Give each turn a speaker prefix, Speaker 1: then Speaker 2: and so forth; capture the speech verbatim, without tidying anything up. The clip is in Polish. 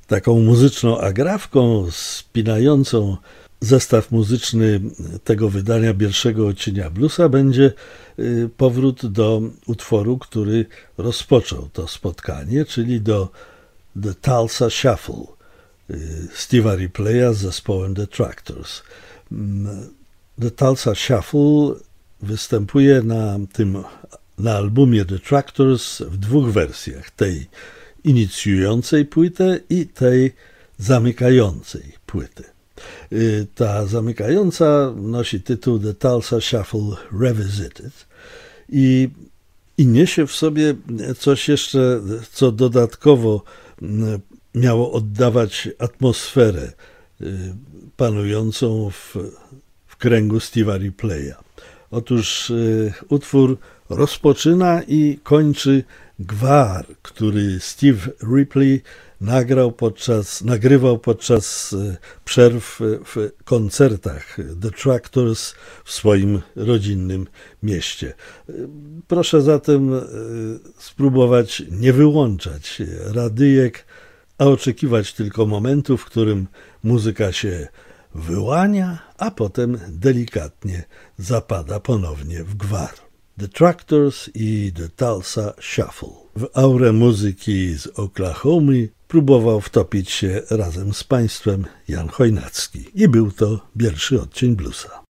Speaker 1: Taką muzyczną agrafką spinającą zestaw muzyczny tego wydania pierwszego odcienia bluesa będzie powrót do utworu, który rozpoczął to spotkanie, czyli do The Tulsa Shuffle Steve'a Ripley'a z zespołem The Tractors. The Tulsa Shuffle występuje na tym na albumie The Tractors w dwóch wersjach, tej inicjującej płytę i tej zamykającej płytę. Ta zamykająca nosi tytuł The Tulsa Shuffle Revisited i, i niesie w sobie coś jeszcze, co dodatkowo miało oddawać atmosferę panującą w, w kręgu Steve'a Ripleya. Otóż y, utwór rozpoczyna i kończy gwar, który Steve Ripley nagrał podczas, nagrywał podczas y, przerw w koncertach The Tractors w swoim rodzinnym mieście. Y, proszę zatem y, spróbować nie wyłączać radyjek, a oczekiwać tylko momentu, w którym muzyka się wyłania, a potem delikatnie zapada ponownie w gwar. The Tractors i The Tulsa Shuffle. W aurę muzyki z Oklahomy próbował wtopić się razem z państwem Jan Chojnacki. I był to pierwszy odcień bluesa.